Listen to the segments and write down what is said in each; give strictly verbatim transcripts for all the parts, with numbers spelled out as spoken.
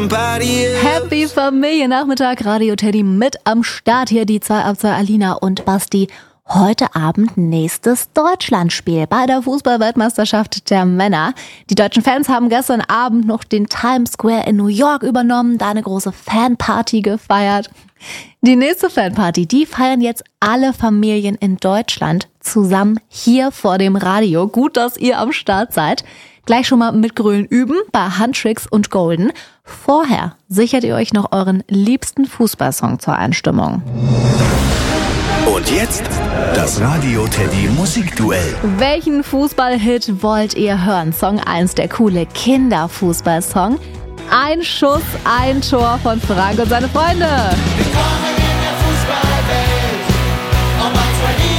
somebody else. Happy Familiennachmittag, Radio Teddy mit am Start hier, die zwei ab zwei Alina und Basti. Heute Abend nächstes Deutschlandspiel bei der Fußball-Weltmeisterschaft der Männer. Die deutschen Fans haben gestern Abend noch den Times Square in New York übernommen, da eine große Fanparty gefeiert. Die nächste Fanparty, die feiern jetzt alle Familien in Deutschland zusammen hier vor dem Radio. Gut, dass ihr am Start seid. Gleich schon mal mit Grölen üben bei Huntrix und Golden. Vorher sichert ihr euch noch euren liebsten Fußballsong zur Einstimmung. Und jetzt das Radio Teddy Musikduell. Welchen Fußballhit wollt ihr hören? Song eins, der coole Kinderfußballsong. Ein Schuss, ein Tor von Frank und seine Freunde. Willkommen in der Fußballwelt, ob als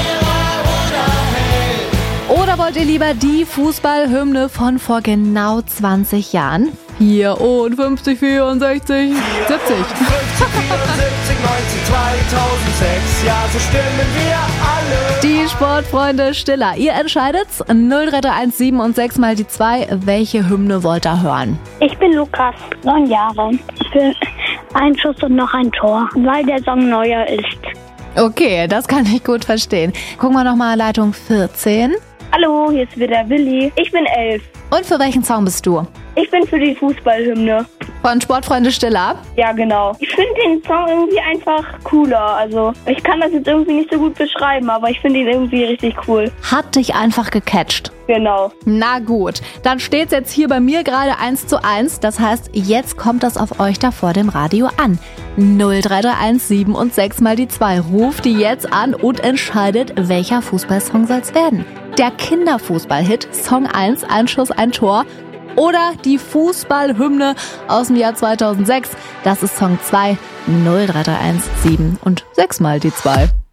Verlierer oder Held. Oder wollt ihr lieber die Fußballhymne von vor genau zwanzig Jahren? vierundfünfzig, vierundsechzig, siebzig. vierundsiebzig, neunzig, zweitausendsechs, ja, so stimmen wir alle. Die Sportfreunde Stiller, ihr entscheidet's. null drei drei eins sieben und sechs mal die zwei. Welche Hymne wollt ihr hören? Ich bin Lukas, neun Jahre. Für einen Schuss und noch ein Tor, weil der Song neuer ist. Okay, das kann ich gut verstehen. Gucken wir nochmal Leitung vierzehn. Hallo, hier ist wieder Willi. Ich bin elf. Und für welchen Song bist du? Ich bin für die Fußballhymne. Von Sportfreunde Stiller? Ja, genau. Ich finde den Song irgendwie einfach cooler. Also, ich kann das jetzt irgendwie nicht so gut beschreiben, aber ich finde ihn irgendwie richtig cool. Hat dich einfach gecatcht. Genau. Na gut, dann steht's jetzt hier bei mir gerade eins zu eins. Das heißt, jetzt kommt das auf euch da vor dem Radio an. null drei drei eins sieben und sechs mal die zwei. Ruft die jetzt an und entscheidet, welcher Fußballsong soll's werden. Der Kinderfußballhit, Song eins, ein Schuss, ein Tor. Oder die Fußballhymne aus dem Jahr zweitausendsechs. Das ist Song zwei, null drei drei eins sieben und sechs mal die zwei.